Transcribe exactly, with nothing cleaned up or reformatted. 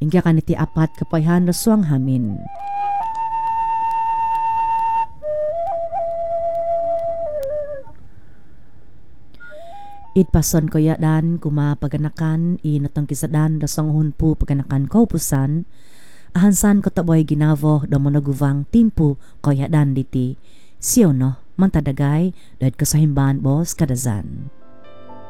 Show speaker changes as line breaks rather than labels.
Ingga kaniti apat kapayhan raswang hamin. Itpason ko yadan kuma paganakan inatang kisadan rasang hunpu paganakan kaupusan ahansan ko taboy ginavo da monaguvang timpu ko yadan diti siyono mantadagay dahil kasahimban bos kadazan.